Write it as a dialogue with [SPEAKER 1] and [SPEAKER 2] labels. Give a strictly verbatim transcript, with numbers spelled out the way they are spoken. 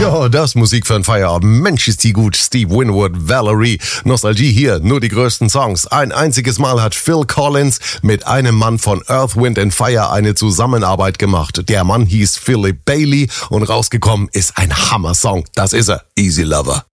[SPEAKER 1] Ja, das Musik für ein Feierabend. Mensch, ist die gut. Steve Winwood, Valerie. Nostalgie hier, nur die größten Songs. Ein einziges Mal hat Phil Collins mit einem Mann von Earth, Wind and Fire eine Zusammenarbeit gemacht. Der Mann hieß Philip Bailey und rausgekommen ist ein Hammer-Song. Das ist er. Easy Lover.